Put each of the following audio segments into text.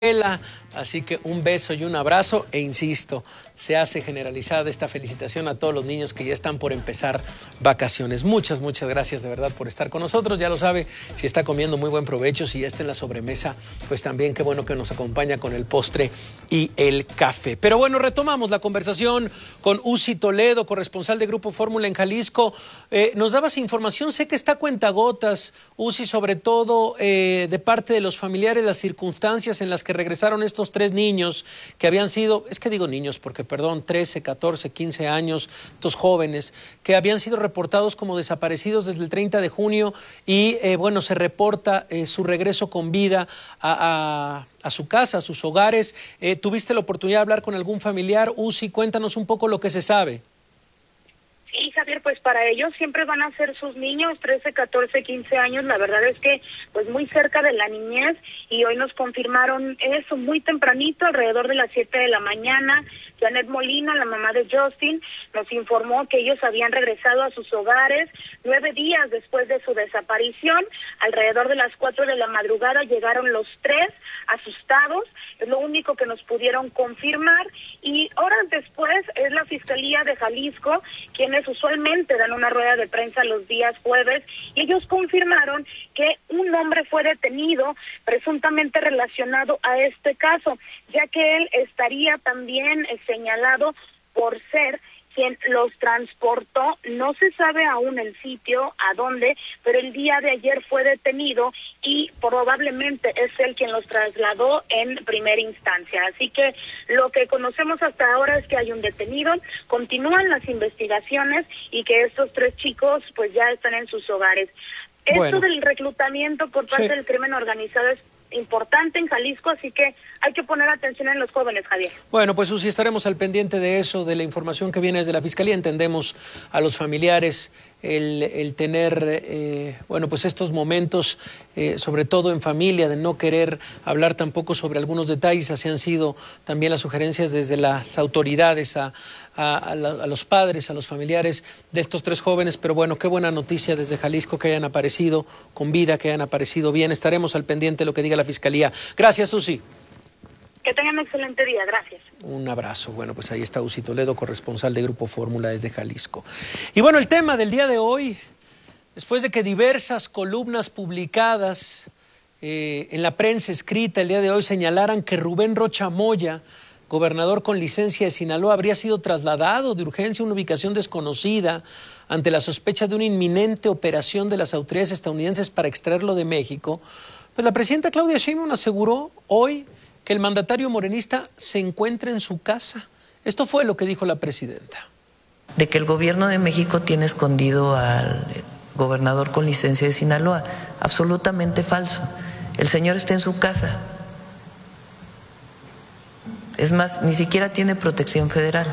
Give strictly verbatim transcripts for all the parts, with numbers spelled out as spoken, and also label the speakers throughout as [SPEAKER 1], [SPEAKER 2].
[SPEAKER 1] Así que un beso y un abrazo e insisto, se hace generalizada esta felicitación a todos los niños que ya están por empezar vacaciones. Muchas, muchas gracias de verdad por estar con nosotros. Ya lo sabe, si está comiendo muy buen provecho, si ya está en la sobremesa, pues también qué bueno que nos acompaña con el postre y el café. Pero bueno, retomamos la conversación con Uzi Toledo, corresponsal de Grupo Fórmula en Jalisco. Eh, nos dabas información, sé que está a cuentagotas, Uzi, sobre todo eh, de parte de los familiares, las circunstancias en las que regresaron estos tres niños que habían sido, es que digo niños porque perdón, trece, catorce, quince años, estos jóvenes que habían sido reportados como desaparecidos desde el treinta de junio y eh, bueno, se reporta eh, su regreso con vida a, a, a su casa, a sus hogares. Eh, ¿Tuviste la oportunidad de hablar con algún familiar? Uzi, cuéntanos un poco lo que se sabe.
[SPEAKER 2] Sí, Javier, pues para ellos siempre van a ser sus niños, trece, catorce, quince años, la verdad es que pues muy cerca de la niñez, y hoy nos confirmaron eso muy tempranito, alrededor de las siete de la mañana. Janet Molina, la mamá de Justin, nos informó que ellos habían regresado a sus hogares nueve días después de su desaparición. Alrededor de las cuatro de la madrugada llegaron los tres asustados, es lo único que nos pudieron confirmar, y horas después es la Fiscalía de Jalisco quienes usualmente dan una rueda de prensa los días jueves, y ellos confirmaron que un hombre fue detenido presuntamente relacionado a este caso, ya que él estaría también eh, señalado por ser quien los transportó. No se sabe aún el sitio, a dónde, pero el día de ayer fue detenido y probablemente es él quien los trasladó en primera instancia. Así que lo que conocemos hasta ahora es que hay un detenido, continúan las investigaciones y que estos tres chicos pues ya están en sus hogares. Bueno. Esto del reclutamiento por parte sí. del crimen organizado es importante en Jalisco, así que hay que poner atención en los jóvenes, Javier.
[SPEAKER 1] Bueno, pues Susi, estaremos al pendiente de eso, de la información que viene desde la Fiscalía. Entendemos a los familiares el, el tener, eh, bueno, pues estos momentos, eh, sobre todo en familia, de no querer hablar tampoco sobre algunos detalles. Así han sido también las sugerencias desde las autoridades a, a, a, la, a los padres, a los familiares de estos tres jóvenes. Pero bueno, qué buena noticia desde Jalisco que hayan aparecido con vida, que hayan aparecido bien. Estaremos al pendiente de lo que diga la Fiscalía. Gracias, Susi.
[SPEAKER 2] Que tengan un excelente día, gracias.
[SPEAKER 1] Un abrazo. Bueno, pues ahí está Uzi Toledo, corresponsal de Grupo Fórmula desde Jalisco. Y bueno, el tema del día de hoy, después de que diversas columnas publicadas eh, en la prensa escrita el día de hoy señalaran que Rubén Rocha Moya, gobernador con licencia de Sinaloa, habría sido trasladado de urgencia a una ubicación desconocida ante la sospecha de una inminente operación de las autoridades estadounidenses para extraerlo de México, pues la presidenta Claudia Sheinbaum aseguró hoy que el mandatario morenista se encuentra en su casa. Esto fue lo que dijo la presidenta.
[SPEAKER 3] De que el gobierno de México tiene escondido al gobernador con licencia de Sinaloa. Absolutamente falso. El señor está en su casa. Es más, ni siquiera tiene protección federal.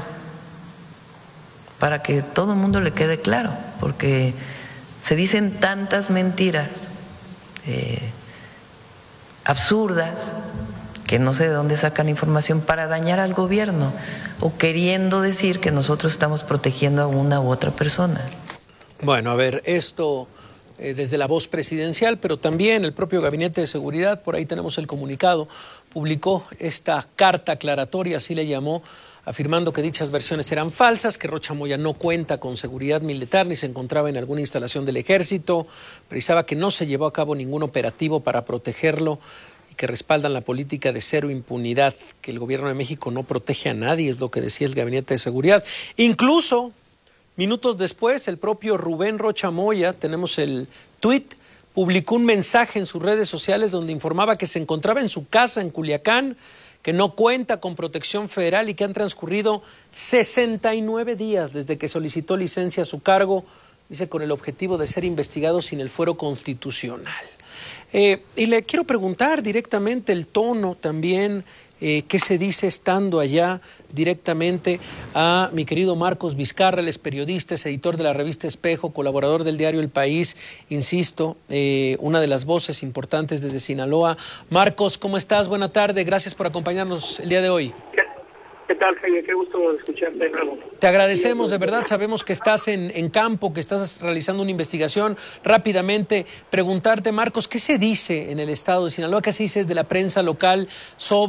[SPEAKER 3] Para que todo el mundo le quede claro, porque se dicen tantas mentiras eh, absurdas, que no sé de dónde sacan información para dañar al gobierno o queriendo decir que nosotros estamos protegiendo a una u otra persona.
[SPEAKER 1] Bueno, a ver, esto eh, desde la voz presidencial, pero también el propio Gabinete de Seguridad, por ahí tenemos el comunicado, publicó esta carta aclaratoria, así le llamó, afirmando que dichas versiones eran falsas, que Rocha Moya no cuenta con seguridad militar ni se encontraba en alguna instalación del ejército, precisaba que no se llevó a cabo ningún operativo para protegerlo, que respaldan la política de cero impunidad, que el gobierno de México no protege a nadie, es lo que decía el Gabinete de Seguridad. Incluso, minutos después, el propio Rubén Rocha Moya, tenemos el tuit, publicó un mensaje en sus redes sociales donde informaba que se encontraba en su casa en Culiacán, que no cuenta con protección federal y que han transcurrido sesenta y nueve días desde que solicitó licencia a su cargo, dice, con el objetivo de ser investigado sin el fuero constitucional. Eh, y le quiero preguntar directamente el tono también, eh, qué se dice estando allá directamente a mi querido Marcos Vizcarra, él es periodista, es editor de la revista Espejo, colaborador del diario El País, insisto, eh, una de las voces importantes desde Sinaloa. Marcos, ¿cómo estás? Buena tarde, gracias por acompañarnos el día de hoy.
[SPEAKER 4] ¿Qué tal? tal, Jaime? Qué gusto escucharte de nuevo.
[SPEAKER 1] Te agradecemos, de verdad, sabemos que estás en, en campo, que estás realizando una investigación. Rápidamente, preguntarte, Marcos, ¿qué se dice en el estado de Sinaloa? ¿Qué se dice desde la prensa local sobre